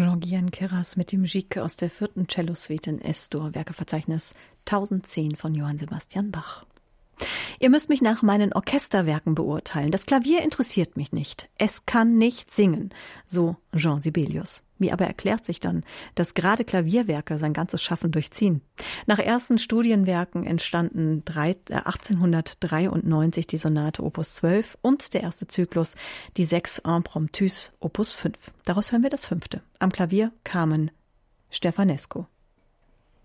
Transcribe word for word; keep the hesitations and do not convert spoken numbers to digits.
Jean-Guihen Queyras mit dem Gigue aus der vierten Cellosuite in Es-Dur, Werkeverzeichnis tausendzehn von Johann Sebastian Bach. Ihr müsst mich nach meinen Orchesterwerken beurteilen. Das Klavier interessiert mich nicht. Es kann nicht singen, so Jean Sibelius. Wie aber erklärt sich dann, dass gerade Klavierwerke sein ganzes Schaffen durchziehen? Nach ersten Studienwerken entstanden achtzehnhundertdreiundneunzig die Sonate Opus zwölf und der erste Zyklus, die sechs Impromptus Opus fünf. Daraus hören wir das fünfte. Am Klavier Carmen Stefanescu.